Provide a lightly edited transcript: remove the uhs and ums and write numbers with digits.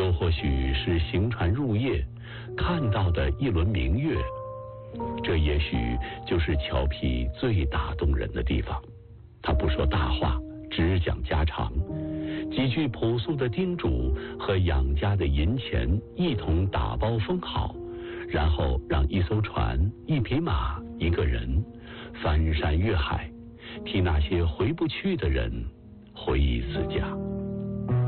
又或许是行船入夜看到的一轮明月，这也许就是乔皮最打动人的地方。他不说大话，只讲家常，几句朴素的叮嘱和养家的银钱一同打包封好，然后让一艘船、一匹马、一个人翻山越海，替那些回不去的人回忆自家。